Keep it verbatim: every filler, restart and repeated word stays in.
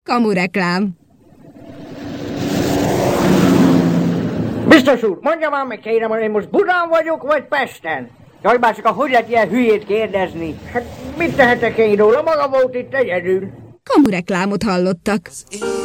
Kamureklám. Biztos úr, mondja már meg, kérem, hogy én most Budán vagyok, vagy Pesten? Jaj, bár csak a hogy lehet ilyen hülyét kérdezni? Hát mit tehetek én róla? Maga volt itt egyedül. Kamureklámot hallottak.